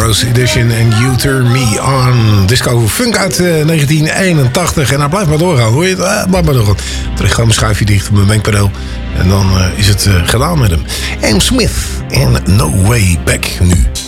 Rose Edition en You Turn Me On. Disco Funk uit 1981. En hij blijft maar doorgaan, hoor je het? Blijf maar doorgaan. Terug gaan mijn schuifje dicht op mijn mengpaneel. En dan is het gedaan met hem. M. Smith en No Way Back nu.